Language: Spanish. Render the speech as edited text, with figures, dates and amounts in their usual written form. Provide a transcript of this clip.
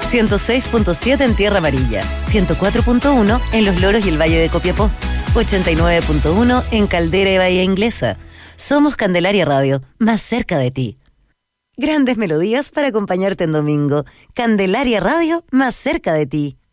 106.7 en Tierra Amarilla, 104.1 en Los Loros y el Valle de Copiapó, 89.1 en Caldera y Bahía Inglesa. Somos Candelaria Radio, más cerca de ti. Grandes melodías para acompañarte en domingo. Candelaria Radio, más cerca de ti.